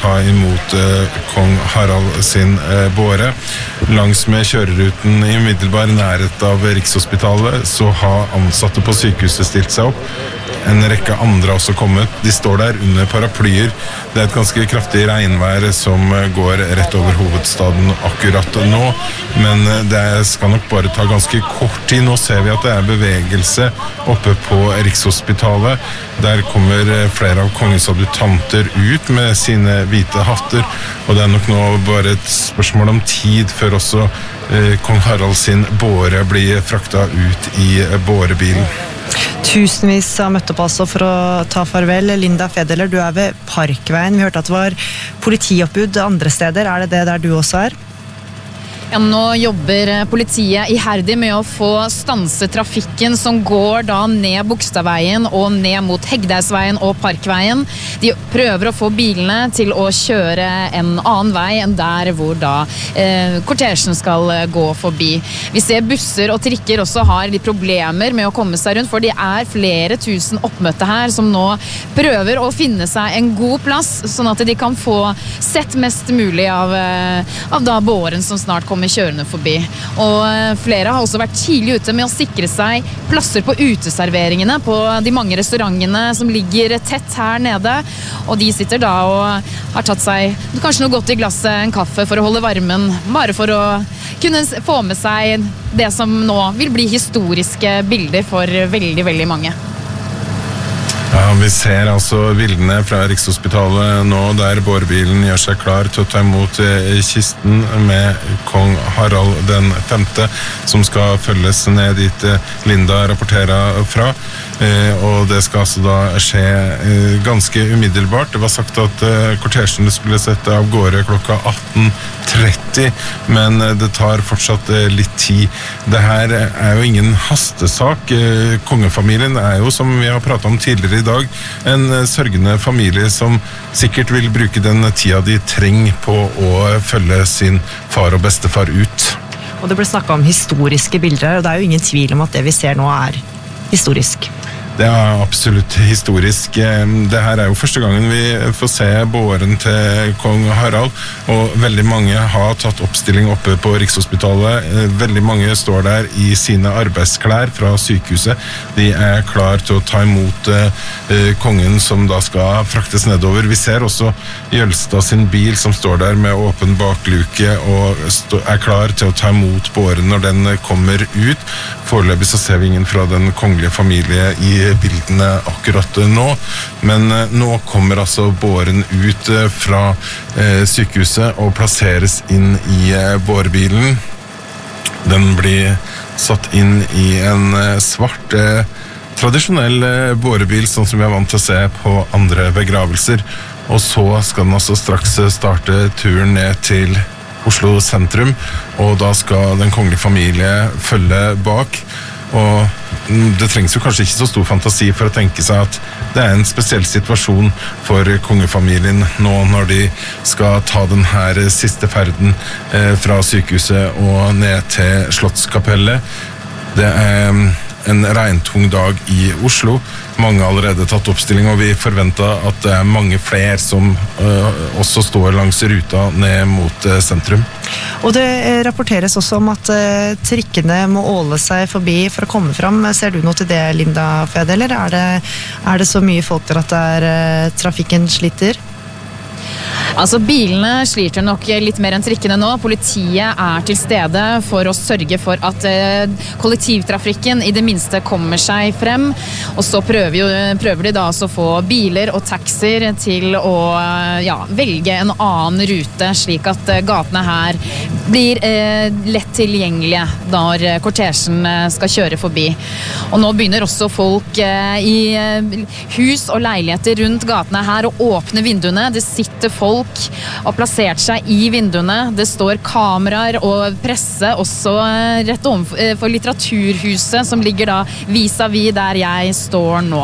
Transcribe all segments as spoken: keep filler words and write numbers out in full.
ta imot eh, kong Harald sin eh, båre. Langs med kjøreruten i umiddelbar nærhet av Rikshospitalet så har ansatte på sykehuset stilt seg opp. En rekke andre har også kommet. De står der under paraplyer. Det er et ganske kraftig regnvær som går rett over hovedstaden akkurat nå, men det skal nok bare ta ganske kort tid. Nå ser vi at det er bevegelse oppe på Rikshospitalet. Der kommer flere av kongens adjutanter ut med sine hvite hatter, og det er nok nå bare et spørsmål om tid før også eh, kong Harald sin båre blir frakta ut i bårebilen. Tusenvis har møtt opp altså for å ta farvel. Linda Fedeler, du er ved Parkveien. Vi hørte at det var politioppbud andre steder. Er det det der du også er? Ja, nå jobber politiet iherdig med å få stanse trafikken som går da ned Bogstadveien og ned mot Hegdehaugsveien og Parkveien. De prøver å få bilene til å kjøre en annen vei enn der hvor da eh, kortesjen skal gå forbi. Vi ser busser og trikker også har litt problemer med å komme seg rundt, for det er flere tusen oppmøtte her som nå prøver å finne seg en god plass, sånn at de kan få sett mest mulig av, av da båren som snart kommer med kjørende forbi. Og flere har også vært tidlig ute med å sikre seg plasser på uteserveringene på de mange restaurantene som ligger tett her nede, og de sitter da og har tatt seg kanskje noe godt i glasset, en kaffe for å holde varmen, bare for å kunne få med seg det som nå vil bli historiske bilder for veldig, veldig mange. Ja, vi ser altså bildene fra Rikshospitalet nå, der bårebilen gjør seg klar til å ta imot kisten med kong Harald den femte, som skal følges ned dit Linda rapporterer fra. Eh, og det skal altså da skje eh, ganske umiddelbart. Det var sagt at eh, kortesjen skulle sette av gårde klokka atten tretti, men eh, det tar fortsatt eh, litt tid. Det her er jo ingen hastesak. Eh, kongefamilien er jo, som vi har pratet om tidligere i dag, en eh, sørgende familie som sikkert vil bruke den tida de trenger på å følge sin far og bestefar ut. Og det ble snakket om historiske bilder her, og det er jo ingen tvil om at det vi ser nå er historisk. Det er absolutt historisk. Det her er jo første gangen vi får se båren til kong Harald, og veldig mange har tatt oppstilling oppe på Rikshospitalet. Veldig mange står der i sine arbeidsklær fra sykehuset. De er klar til å ta imot eh, kongen som da skal fraktes nedover. Vi ser også Jølstad sin bil som står der med åpen bakluke og er klar til å ta imot båren når den kommer ut. Foreløpig så ser vi ingen fra den kongelige familie i bildene akkurat nå, men nå kommer altså båren ut fra eh, sykehuset og plasseres inn i eh, bårebilen. Den blir satt inn i en eh, svart, eh, tradisjonell eh, bårebil, sånn som vi er vant til å se på andre begravelser, og så skal den altså straks starte turen ned til Oslo sentrum, og da skal den kongelige familie følge bak. Og det trengs jo kanskje ikke så stor fantasi for å tenke seg at det er en spesiell situasjon for kongefamilien nå når de skal ta den her siste ferden eh, fra sykehuset og ned til Slottskapellet. Det er en regntung dag i Oslo. Mange har allerede tatt oppstilling, og vi forventer at det er mange flere som uh, også står langs ruta ned mot uh, sentrum. Og det rapporteres også om at uh, trikkene må åle seg forbi for å komme fram. Ser du noe til det, Linda Fede, eller er det, er det så mye folk der at det er, uh, trafikken sliter? Altså, bilene sliter nok litt mer enn trikkene nå. Politiet er til stede for å sørge for at eh, kollektivtrafikken i det minste kommer seg frem. Og så prøver, jo, prøver de da også å få biler og taxier til å ja, velge en annen rute, slik at eh, gatene her blir eh, lett tilgjengelige når kortesjen skal kjøre forbi. Og nå begynner også folk eh, i hus og leiligheter rundt gatene her å åpne vinduene. Det sitter folk og plassert seg i vinduene. Det står kameraer og presse også rett overfor litteraturhuset som ligger da vis-à-vis der jeg står nå.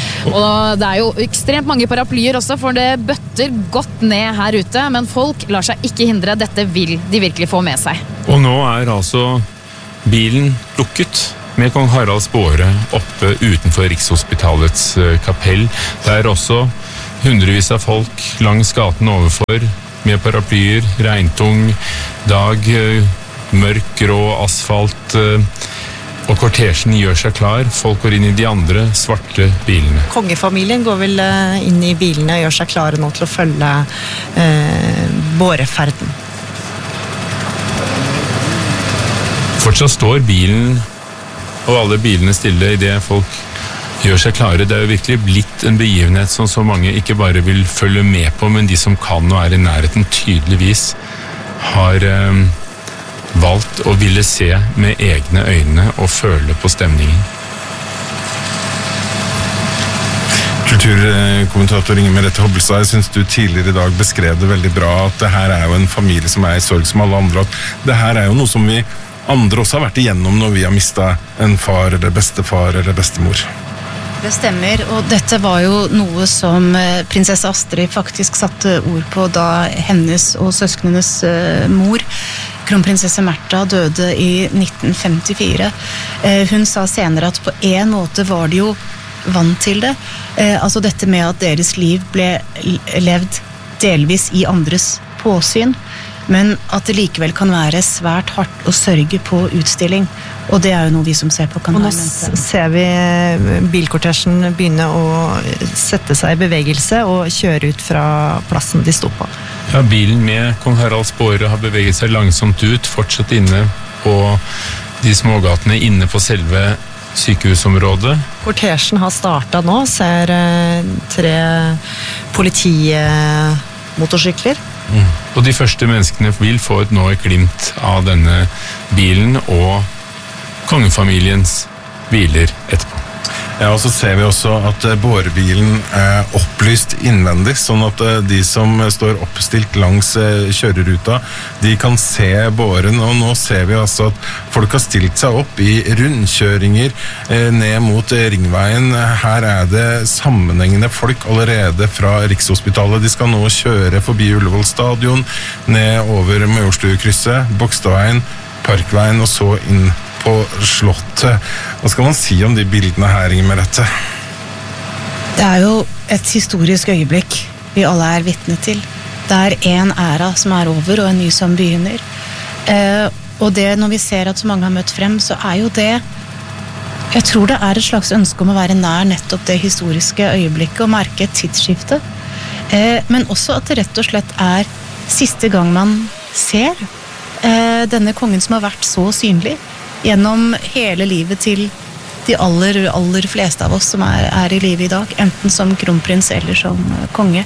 Og det er jo ekstremt mange paraplyer også, for det bøtter godt ned her ute, men folk lar seg ikke hindre. Dette vil de virkelig få med seg. Og nå er altså bilen lukket med kong Haralds båre oppe utenfor Rikshospitalets kapell. Det er også hundrevis av folk langs gaten overfor, med paraplyer, regntung dag, mørk, grå asfalt, og kortesjen gjør seg klar. Folk går inn i de andre svarte bilene. Kongefamilien går vel inn i bilene og gjør seg klare nå til å følge eh, båreferden. Fortsatt står bilen og alle bilene stille i det folk gjør seg klare. Det er jo virkelig blitt en begivenhet som så mange ikke bare vil følge med på, men de som kan og er i nærheten tydeligvis har eh, valgt å ville se med egne øyne og føle på stemningen. Kulturkommentator Inger Merete Hobbelstad, jeg synes du tidligere i dag beskrev det veldig bra, at det her er jo en familie som er i sorg som alle andre, at det her er jo noe som vi andre også har vært igjennom når vi har mistet en far eller bestefar eller bestemor. Det stemmer, og dette var jo noe som prinsesse Astrid faktisk satte ord på da hennes og søsknenes uh, mor, kronprinsesse Märtha, døde i nitten femtifire. Uh, hun sa senere at på en måte var de jo vant til det. Uh, altså dette med at deres liv ble levd delvis i andres påsyn, men at det likevel kan være svært hardt å sørge på utstilling. Og det er jo noe vi som ser på kan og være nå ser vi bilkortesjen begynne å sette seg i bevegelse og kjøre ut fra plassen de sto på. Ja, bilen med kong Haralds båre har beveget seg langsomt ut, fortsatt inne på de smågatene inne på selve sykehusområdet. Kortesjen har startet nå, ser tre politimotorsykler. Mm. Og de første menneskene vil få et nå et glimt av denne bilen og kongefamiliens biler etterpå. Ja, og så ser vi også at bårebilen er opplyst innvendig, sånn at de som står oppstilt langs kjøreruta, de kan se båren, og nå ser vi altså at folk har stilt seg opp i rundkjøringer ned mot Ringveien. Her er det sammenhengende folk allerede fra Rikshospitalet. De skal nå kjøre forbi Ullevål stadion, ned over Majorstukrysset, Bogstadveien, Parkveien og så inn på slottet. Hva skal man si om de bildene her, Inger Merete? Det er jo et historisk øyeblikk vi alle er vitne til. Det er en æra som er over og en ny som begynner. Eh, og det når vi ser at så mange har møtt frem, så er jo det jeg tror det er et slags ønske om å være nær nettopp det historiske øyeblikket og merke et tidsskifte. Eh, men også at det rett og slett er siste gang man ser eh, denne kongen som har vært så synlig gjennom hele livet til de aller, aller fleste av oss som er, er i livet i dag, enten som kronprins eller som konge.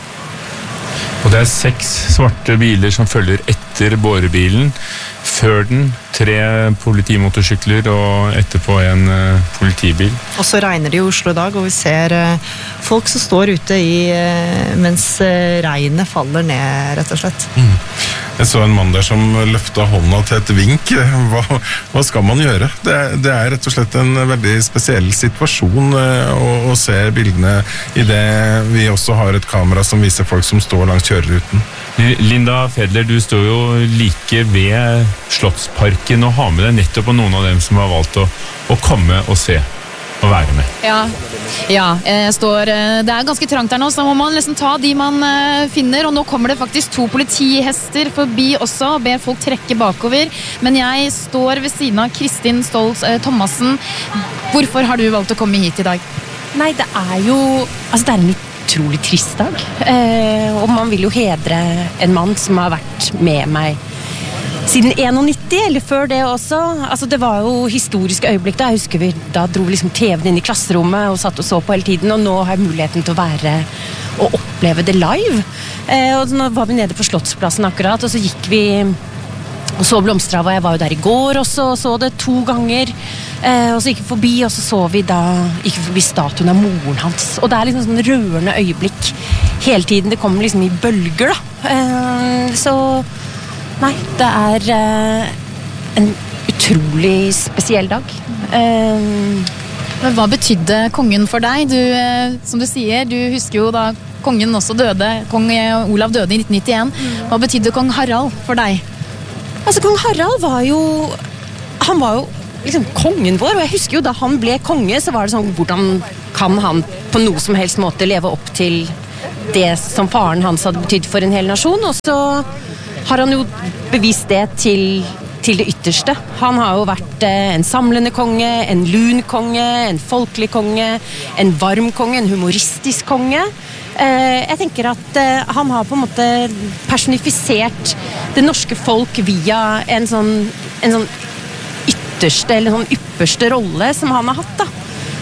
Og det er seks svarte biler som følger etter bårebilen. Før den tre politimotorsykler og etterpå en uh, politibil. Og så regner det i Oslo i dag, og vi ser uh, folk som står ute i, uh, mens uh, regnet faller ned, rett og slett. Mm. Jeg så en mann der som løftet hånda til et vink. Hva, hva skal man gjøre? Det, det er rett og slett en veldig spesiell situasjon uh, å, å se bildene i det vi også har et kamera som viser folk som står langs kjøreruten. Linda Fedler, du står jo like ved Slottsparken og har med deg nettopp på noen av dem som har valgt å, å komme og se og være med. Ja, ja jeg står, det er ganske trangt her nå, så må man liksom ta de man finner, og nå kommer det faktisk to politihester forbi også og ber folk trekke bakover, men jeg står ved siden av Kristin Stolz Thomassen. Hvorfor har du valgt å komme hit i dag? Nei, det er jo, altså det er en utrolig trist dag, eh, og man vil jo hedre en mann som har vært med meg siden nittién, eller før det også. Altså det var jo historiske øyeblikk da, jeg husker vi, da dro vi liksom T V-en inn i klasserommet og satt og så på hele tiden, og nå har jeg muligheten til å være og oppleve det live. Eh, og nå var vi nede på Slottsplassen akkurat, og så gikk vi og så Blomsterhavet. Jeg var jo der i går også, og så det to ganger. Eh, og så gikk vi forbi, og så så vi da gikk vi forbi statuen av moren hans. Og det er liksom sånn rørende øyeblikk hele tiden. Det kommer liksom i bølger, da. Eh, så nei, det er eh, en utrolig spesiell dag. Eh, Men hva betydde kongen for deg? Du, eh, som du sier, du husker jo da kongen også døde. Kong Olav døde i nitten nittien. Hva betydde kong Harald for deg? Altså, kong Harald var jo han var jo liksom kongen vår, og jeg husker jo da han ble konge, så var det sånn, hvordan kan han på noe som helst måte leve opp til det som faren hans hadde betydd for en hel nasjon, og så har han jo bevist det til, til det ytterste. Han har jo vært en samlende konge, en lun konge, en folkelig konge, en varm konge, en humoristisk konge. Jeg tenker at han har på en måte personifisert det norske folk via en sånn, en sånn ytterste, eller sånn ypperste rolle som han har hatt, da.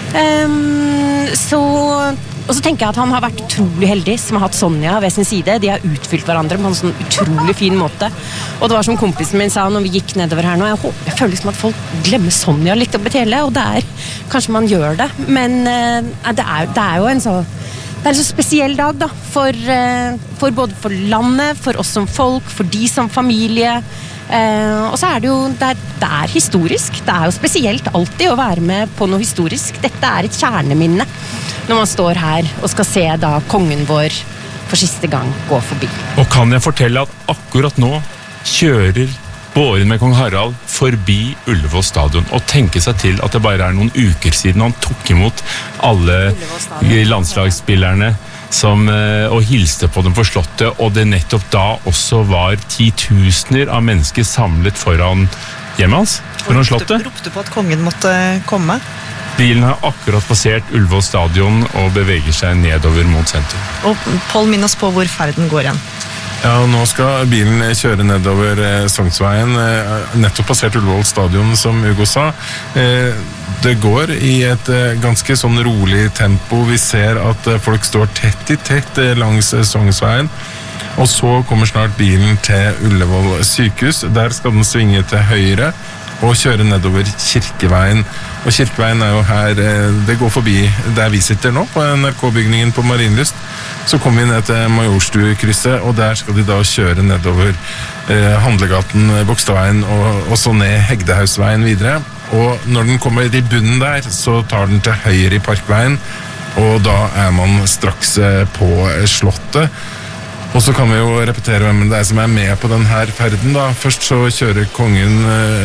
Um, så og så tenker jeg at han har vært utrolig heldig som har hatt Sonja ved sin side. De har utfylt hverandre på en sånn utrolig fin måte. Og det var som kompisen min sa når vi gikk nedover her nå, jeg, håper, jeg føler liksom at folk glemmer Sonja litt oppi hele, og det er, kanskje man gjør det, men uh, det, er, det er jo en så det er en så spesiell dag da, for, uh, for både for landet, for oss som folk, for de som familie. Uh, og så er det jo det er, det er historisk. Det er jo spesielt alltid å være med på noe historisk. Dette er et kjerneminne når man står her og skal se da kongen vår for siste gang gå forbi. Og kan jeg fortelle at akkurat nå kjører båren med kong Harald forbi Ullevål stadion, og tenke seg til at det bare er noen uker siden han tok imot alle landslagsspillerne som, og hilste på dem på slottet, og det nettopp da også var titusener av mennesker samlet foran hjemmet hans, foran slottet. Ropte på at kongen måtte komme. Bilen har akkurat passert Ullevål stadion og beveger seg nedover mot sentrum. Og Pål, minn oss på hvor ferden går igjen. Ja, nå skal bilen kjøre nedover eh, Sognsveien, eh, nettopp passert Ullevål stadion, som Ugo sa. Eh, det går i et eh, ganske sånn rolig tempo. Vi ser at eh, folk står tett i tett eh, langs eh, Sognsveien. Og så kommer snart bilen til Ullevål sykehus. Der skal den svinge til høyre og kjøre nedover Kirkeveien. Og Kirkeveien er jo her, det går forbi der vi sitter nå, på N R K-bygningen på Marienlyst. Så kommer vi ned til Majorstuekrysset, og der skal de da kjøre nedover eh, Handlegaten, Bogstadveien, og, og så ned Hegdehausveien videre. Og når den kommer i bunnen der, så tar den til høyre i Parkveien, og da er man straks på slottet. Og så kan vi jo repetere hvem det er som er med på denne ferden da. Først så kjører kongen,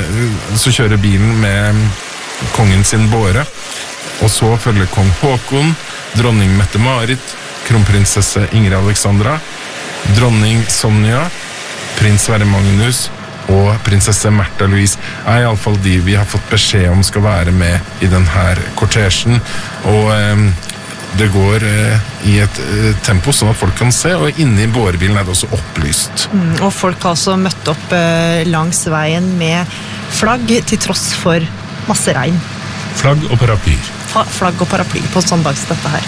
så kjører bilen med kongen sin båre, og så følger kong Håkon, dronning Mette-Marit, kronprinsesse Ingrid Alexandra, dronning Sonja, prins Sverre Magnus og prinsesse Märtha Louise er i alle fall de vi har fått beskjed om skal være med i denne kortesjen. Og eh, det går eh, i et eh, tempo sånn at folk kan se, og inne i bårebilen er det også opplyst. Mm, og folk har også møtt opp eh, langs veien med flagg til tross for masse regn. Flagg og paraplyer. Fa- flagg og paraply på sånn dag som dette her.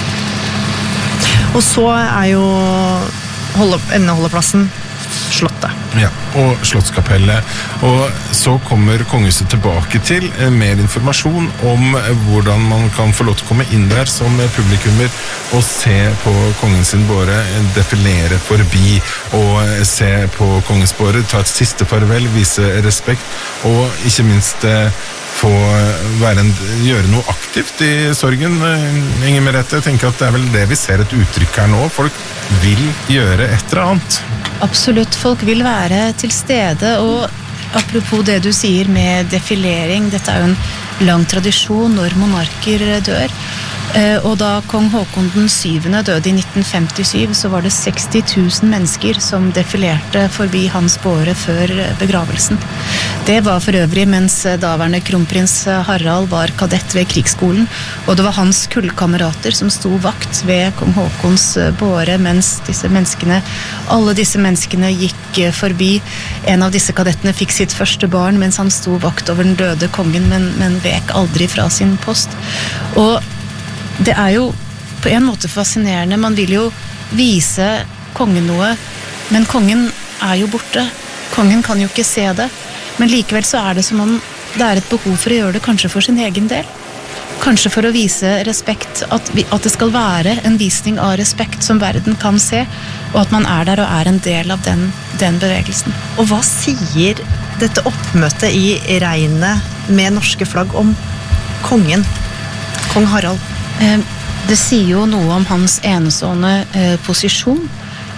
Og så er jo holde, emneholdeplassen Slottet. Ja, og Slottskapellet. Og så kommer kongehuset tilbake til eh, mer informasjon om eh, hvordan man kan få lov til å komme inn der som eh, publikummer og se på kongens sin båre, eh, defilere forbi og eh, se på kongens båre, ta et siste farvel, vise respekt og ikke minst eh, få være en, gjøre noe aktivt i sorgen. Eh, Inger Merete, jeg tenker at det er vel det vi ser et uttrykk her nå. Folk vil gjøre et eller annet. Absolutt, folk vil være til stede, og apropos det du sier med defilering, dette er jo en lang tradisjon når monarker dør, og da kong Håkon den syvende døde i nitten femtisyv, så var det seksti tusen mennesker som defilerte forbi hans båre før begravelsen. Det var for øvrig mens daværende kronprins Harald var kadett ved krigsskolen, og det var hans kullkamerater som sto vakt ved kong Håkons båre mens disse menneskene, alle disse menneskene gikk forbi. En av disse kadettene fikk sitt første barn mens han sto vakt over den døde kongen, men, men vek aldri fra sin post. Og det er jo på en måte fascinerende. Man vil jo vise kongen noe, men kongen er jo borte. Kongen kan jo ikke se det, men likevel så er det som om det er et behov for å gjøre det kanskje for sin egen del. Kanskje for å vise respekt, at, vi, at det skal være en visning av respekt som verden kan se, og at man er der og er en del av den, den bevegelsen. Og hva sier dette oppmøtet i regnet med norske flagg om kongen, kong Harald? Det sier jo noe om hans enestående eh, posisjon,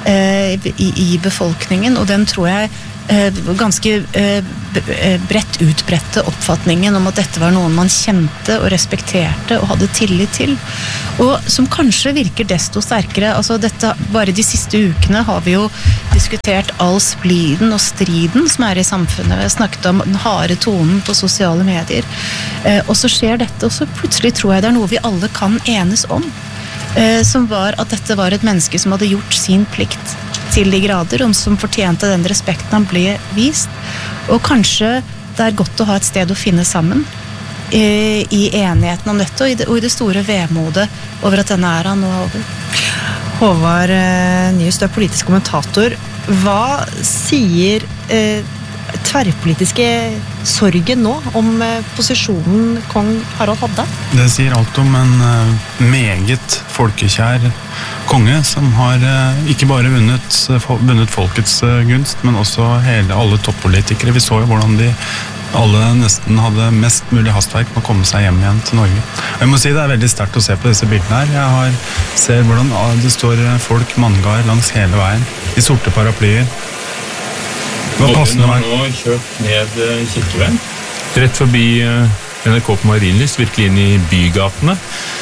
eh, i, i befolkningen, og den tror jeg eh, ganske eh, bredt utbredte oppfatningen om at dette var noen man kjente og respekterte og hadde tillit til, og som kanskje virker desto sterkere. Altså dette, bare de siste ukene har vi jo diskutert all spliden og striden som er i samfunnet. Vi har snakket om den harde tonen på sosiale medier, eh, og så skjer dette, og så plutselig tror jeg det er noe vi alle kan enes om, eh, som var at dette var et menneske som hadde gjort sin plikt til de grader, og som fortjente den respekten han ble vist, og kanskje det er godt å ha et sted å finne sammen eh, i enigheten om dette, og i det, og i det store vemodet over at denne æra nå er over. Håvard Nyhus, du er politisk kommentator. Hva sier eh, tverrpolitiske sorgen nå om eh, posisjonen kong Harald hadde? Det sier alt om en uh, meget folkekjær konge som har uh, ikke bare vunnet, uh, vunnet folkets uh, gunst, men også hele, alle toppolitikere. Vi så jo hvordan de alle nesten hadde mest mulig hastverk med å komme seg hjem igjen til Norge. Jeg må si det er veldig sterkt å se på disse bildene her. Jeg har, ser hvordan det står folk manngard langs hele veien i sorte paraplyer. Hva passende var? Nå har kjørt ned Kirkeveien, rett forbi N R K på Marienlyst, virkelig inn i bygatene,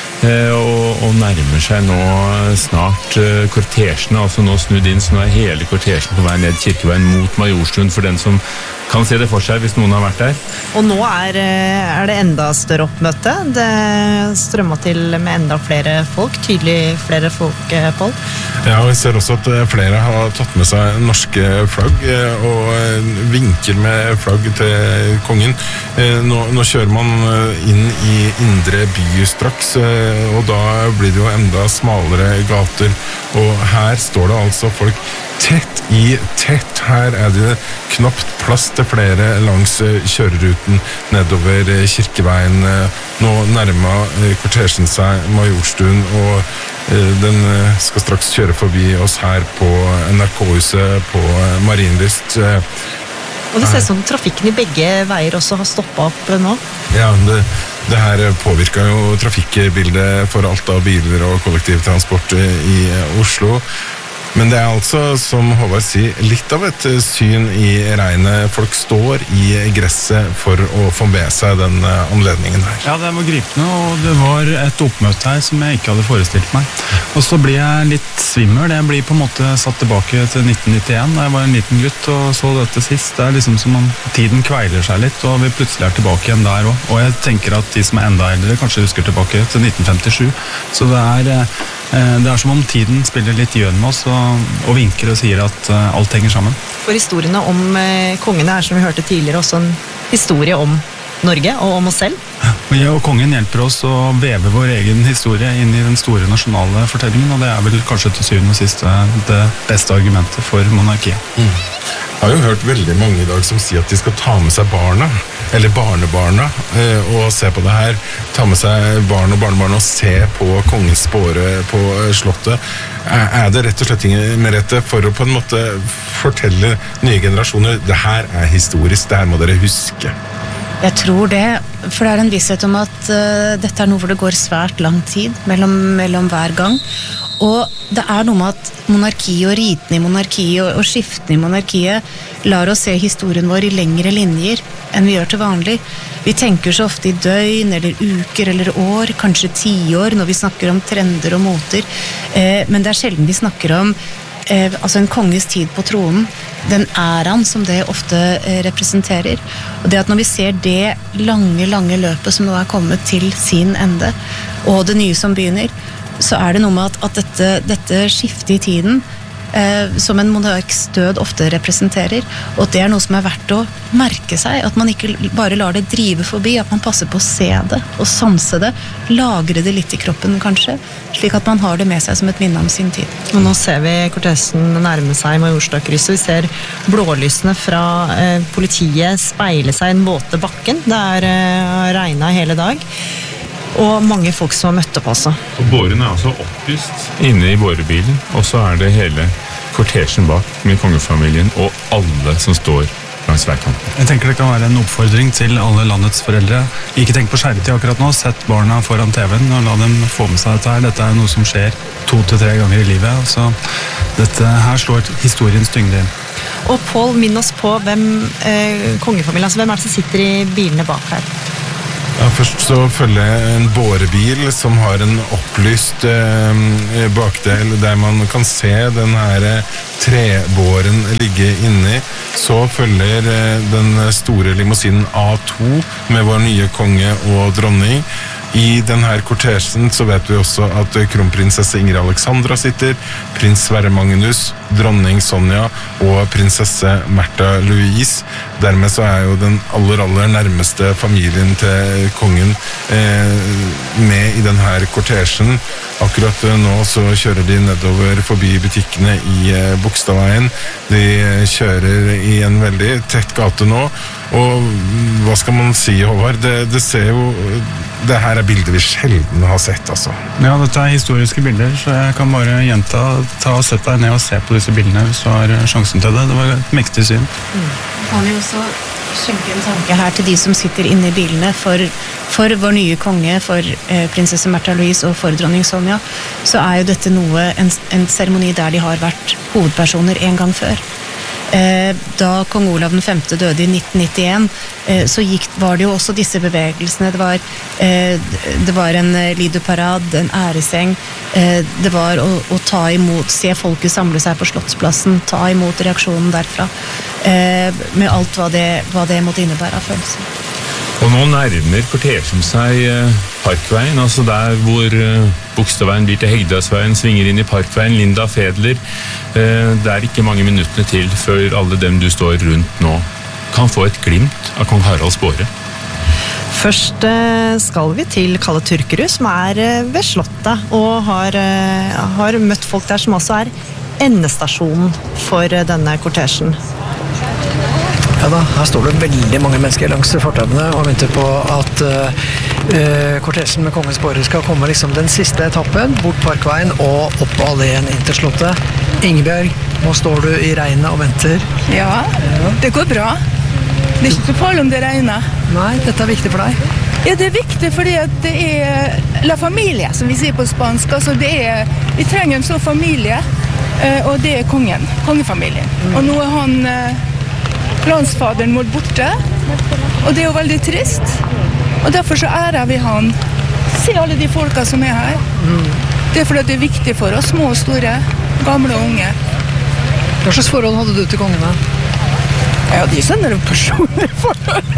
og, og nærmer seg nå snart kortesjene, altså nå snudd inn, så nå er hele kortesjen på vei ned Kirkeveien mot Majorstuen, for den som kan se det for seg hvis noen har vært der. Og nå er, er det enda større oppmøte. Det strømmer til med enda flere folk, tydelig flere folk, Pål. Ja, og jeg ser også at flere har tatt med seg norske flagg og vinker med flagg til kongen. Nå, nå kjører man inn i indre by straks, og da blir det jo enda smalere gater, og her står det altså folk tett i tett. Her er det knapt plass til flere langs kjøreruten nedover Kirkeveien. Nå nærmer kortesjen seg Majorstuen, og den skal straks kjøre forbi oss her på N R K-huset på Marienlyst. Og det ser ut som trafikken i begge veier også har stoppet opp nå. Ja, det, det her påvirker jo trafikkbildet for alt av biler og kollektivtransport i Oslo. Men det er altså, som Håvard sier, litt av et syn i regnet. Folk står i gresset for å få med seg den anledningen her. Ja, det var gripende, og det var et oppmøte her som jeg ikke hadde forestilt meg. Og så blir jeg litt svimmel. Jeg blir på en måte satt tilbake til nitten nittien, da jeg var en liten gutt og så dette sist. Det er liksom som om tiden kveiler seg litt, og vi plutselig er tilbake igjen der også. Og jeg tenker at de som er enda eldre kanskje husker tilbake til nitten femtisju. Så det er... Det er som om tiden spiller litt gjøn med oss og, og vinker og sier at uh, alt henger sammen. For historiene om uh, kongene er, som vi hørte tidligere, også en historie om Norge og om oss selv. Og jeg og kongen hjelper oss å veve vår egen historie inn i den store nasjonale fortellingen, og det er vel kanskje til syvende og siste det beste argumentet for monarkiet. Mm. Jeg har jo hørt veldig mange i dag som sier at de skal ta med seg barna, eller barnebarna, og se på det her. Ta med seg barn og barnebarn og se på kongens båre på slottet. Er det rett og slett med rette for å på en måte fortelle nye generasjoner det her er historisk, det her må dere huske? Jeg tror det, for det er en visshet om at uh, dette er noe hvor det går svært lang tid mellom, mellom hver gang. Og det er noe med at monarkiet og riten i monarkiet og, og skiftene i monarkiet lar oss se historien vår i lengre linjer enn vi gjør til vanlig. Vi tenker så ofte i døgn eller uker eller år, kanskje tiår når vi snakker om trender og moter, eh, men det er sjelden vi snakker om eh, altså en konges tid på tronen, den æraen som det ofte eh, representerer. Og det at når vi ser det lange, lange løpet som nå er kommet til sin ende, og det nye som begynner, så er det noe med at, at dette, dette skiftet i tiden eh, som en monarks død ofte representerer, og det er noe som er verdt å merke seg, at man ikke bare lar det drive forbi, at man passer på å se det og sanse det, lagre det litt i kroppen kanskje, slik at man har det med seg som et minne om sin tid. Og nå ser vi kortesen nærme seg Majorstadkrysset, vi ser blålysene fra eh, politiet speile seg i den våte bakken, det er eh, regnet hele dag. Og mange folk som har møtt opp også. Og båren er altså opplyst inne i bårebilen, og så er det hele kortesjen bak med kongefamilien og alle som står langs veikanten. Jeg tenker det kan være en oppfordring til alle landets foreldre. Ikke tenk på skjærtid akkurat nå, sett barna foran T V-en og la dem få med seg dette her. Dette er noe som skjer to til tre ganger i livet, så Dette her slår historiens tyngde inn. Og Pål, minn oss på hvem eh, kongefamilien, altså hvem er det som sitter i bilene bak her? Ja, først så følger jeg en bårebil som har en opplyst eh, bakdel der man kan se den her trebåren ligge inni. Så følger eh, den store limousinen A to med vår nye konge og dronning. I denne kortesjen så vet vi også at kronprinsesse Ingrid Alexandra sitter, prins Sverre Magnus, dronning Sonja og prinsesse Märtha Louise. Dermed så er jo den aller, aller nærmeste familien til kongen eh, med i denne kortesjen. Akkurat nå så kjører de nedover forbi butikkene i eh, Bogstadveien. De kjører i en veldig tett gate nå, og hva skal man si, Håvard? Det, det ser jo, det her er bilder vi sjelden har sett, altså. Ja, dette er historiske bilder, så jeg kan bare gjenta, ta og sette deg ned og se på disse bildene hvis du har sjansen til det. Det var et mektig syn. Mm. Kan vi også skjenke en tanke her til de som sitter inne i bilene for, for vår nye konge, for eh, prinsesse Märtha Louise og for dronning Sonja, så er jo dette noe, en, en seremoni der de har vært hovedpersoner en gang før. Eh, da kong Olav den femte døde i nitten nittien, eh, så gikk, var det jo også disse bevegelsene. Det var, eh, det var en lidoparad, en æreseng, eh, det var å, å ta imot, se folket samle seg på Slottsplassen, ta imot reaksjonen derfra, eh, med alt hva det, hva det måtte innebære av følelser. Og nå nærmer kortesjen seg eh, Parkveien, altså der hvor eh, Bogstadveien blir til Hegdehaugsveien, svinger inn i Parkveien, Linda Fedler. Eh, det er ikke mange minuttene til før alle dem du står rundt nå kan få et glimt av kong Haralds båre. Først eh, skal vi til Kalle Turkerud, som er eh, ved Slottet, og har, eh, har møtt folk der som også er endestasjonen for eh, denne kortesjen. Ja da, her står det veldig mange mennesker langs fortauene og venter på at uh, kortesjen med kongens båre skal komme liksom den siste etappen, bort Parkveien og opp på alleen inn til Slottet. Ingebjørg, nå står du i regnet og venter. Ja, det går bra. Det er ikke så farlig om det regner. Nei, dette er viktig for deg. Ja, det er viktig fordi at det er la familie, som vi sier på spansk. Altså det er, vi trenger en sånn familie, uh, og det er kongen, kongefamilien. Mm. Og nå er han... Uh, landsfaderen vår borte, og det er jo veldig trist, og derfor så ærer vi han. Se alle de folka som er her. Mm. Det er fordi det er viktig for oss, små og store, gamle og unge. Hva slags forhold hadde du til kongene? Ja, de skjønner jo personlige forhold.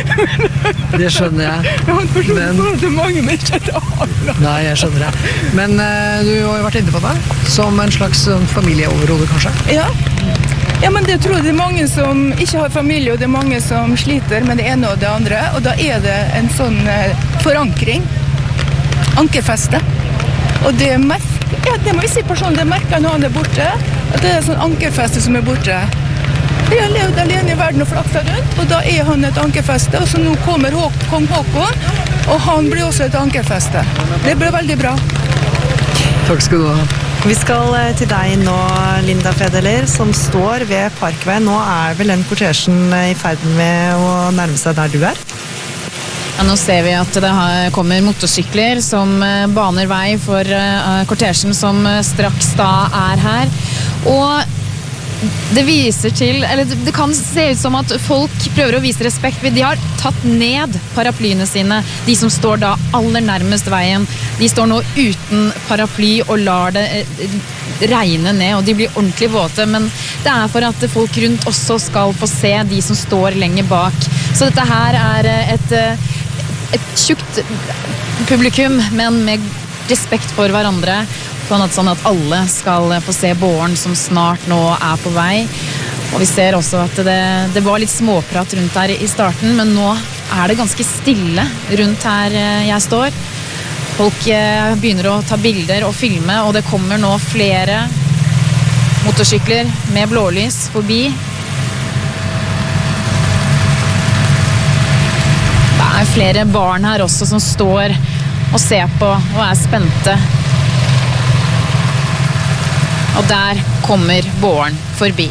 Det skjønner jeg. Ja, han personlige forhold til mange, men ikke til alle. Nei, jeg skjønner det. Men uh, du har jo vært inne på det, som en slags um, familieoverhode, kanskje? Ja. Ja, men det tror jeg det er mange som ikke har familie, og det er mange som sliter med det ene og det andre, og da er det en sånn eh, forankring, ankerfeste. Og det merker, ja, det må vi si personlig, det merker når han er borte, at det er en sånn ankerfeste som er borte. Vi har levd alene i verden og flakta rundt, og da er han et ankerfeste, og så nå kommer Hå- kong Håkon, og han blir også et ankerfeste. Det blir veldig bra. Takk skal du ha. Vi skal til deg nå, Linda Fedler, som står ved Parkveien. Nå er vel den kortesjen i ferd med å nærme seg der du er? Ja, nå ser vi at det kommer motorsykler som baner vei for kortesjen som straks da er her. Og det viser til, eller det kan se ut som at folk prøver å vise respekt. De har tatt ned paraplyene sine, de som står da aller nærmest veien. De står nå uten paraply og lar det regne ned, og de blir ordentlig våte, men det er for at folk rundt også skal få se de som står lenger bak. Så dette her er et, et tjukt publikum, men med respekt for hverandre, sånn at alle skal få se båren som snart nå er på vei. Og vi ser også at det, det var litt småprat rundt her i starten, men nå er det ganske stille rundt her jeg står. Folk begynner å ta bilder og filme, og det kommer nå flere motorsykler med blålys forbi. Det er flere barn her også som står og ser på og er spente. Og der kommer båren forbi.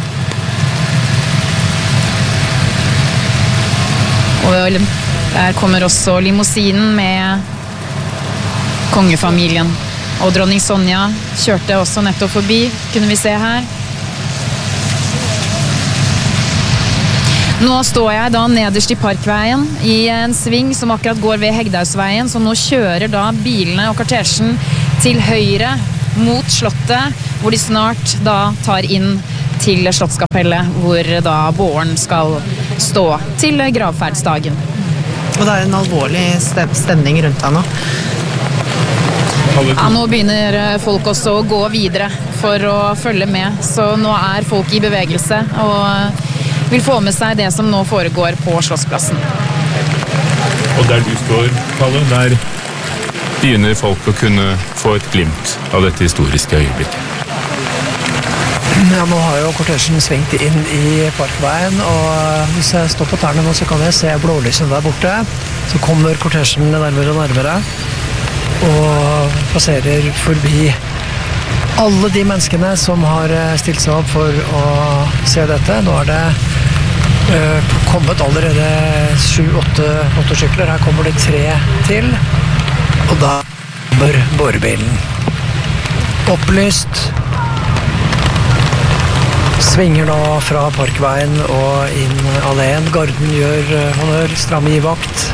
Og der kommer også limousinen med kongefamilien. Og dronning Sonja kjørte også nettopp forbi, kunne vi se her. Nå står jeg da nederst i Parkveien i en sving som akkurat går ved Hegdehaugsveien, så nå kjører da bilene og kortesjen til høyre mot slottet, hvor de snart da tar inn til Slottskapellet, hvor da båren skal stå til gravferdsdagen. Og det er en alvorlig stemning rundt deg nå. Ja, nå begynner folk også å gå videre for å følge med, så nå er folk i bevegelse og vil få med seg det som nå foregår på Slottsplassen. Og der du står, Kalle, der begynner folk å kunne få et glimt av dette historiske øyeblikket. Ja, nå har jo kortesjen svingt inn i Parkveien, og hvis jeg står på tærne nå, så kan jeg se blålyset der borte. Så kommer kortesjen nærmere og nærmere, og passerer forbi alle de menneskene som har stilt seg opp for å se dette. Nå er det uh, kommet allerede sju-åtte motorsykler. Her kommer det tre til, og da kommer bårebilen. Opplyst. Svinger nå fra Parkveien og inn alene. Garden gjør honnør, stram i vakt.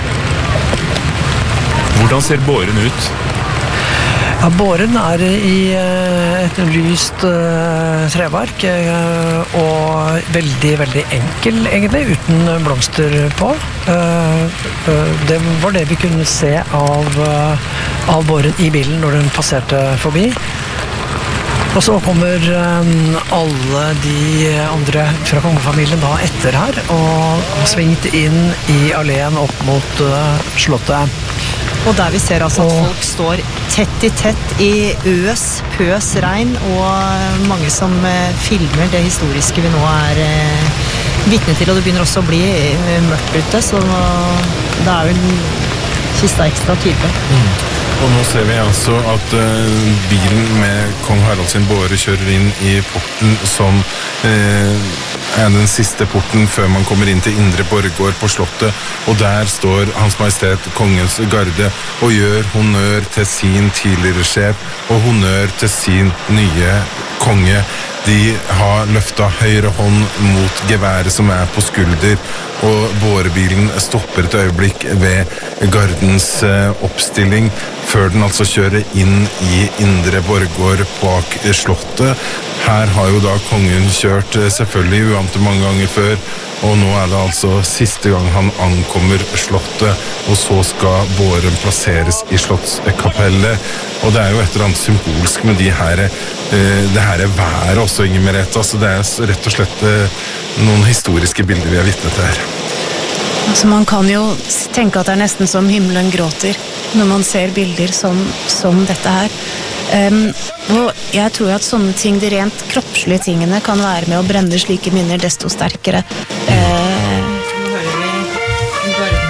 Hvordan ser båren ut? Ja, båren er i et lyst uh, treverk uh, og veldig, veldig enkel egentlig, uten blomster på. Uh, uh, det var det vi kunne se av, uh, av båren i bilen når den passerte forbi. Og så kommer um, alle de andre fra kongefamilien da etter her og har svingt inn i alene opp mot uh, slottet. Og der vi ser altså at folk står tett i tett i øs, pøs, regn, og mange som eh, filmer det historiske vi nå er eh, vitne til, og det begynner også å bli eh, mørkt ute, så det er vel kista ekstra tydelig. Mm. Og nå ser vi altså at uh, bilen med kong Harald sin båre kjører inn i porten som uh, er den siste porten før man kommer inn til Indre Borggård på slottet, og der står Hans Majestet Kongens Garde og gjør honnør til sin tidligere sjef og honnør til sin nye konge. De har løftet høyre hånd mot geværet som er på skulder, og bårebilen stopper et øyeblikk ved gardens oppstilling, før den altså kjører inn i Indre Borggård bak slottet. Her har jo da kongen kjørt selvfølgelig uante mange ganger før, og nå er det altså siste gang han ankommer slottet, og så skal båren plasseres i slottskapellet. Og det er jo et eller annet symbolsk med de her, det her er været også, Inger Merete. Altså, det er rett og slett noen historiske bilder vi har vitnet til her. Altså, man kan jo tenke at det er nesten som himmelen gråter når man ser bilder som, som dette her. Um, og jeg tror at sånne ting, de rent kroppslige tingene, kan være med å brenne slike minner desto sterkere. Uh, Nå hører vi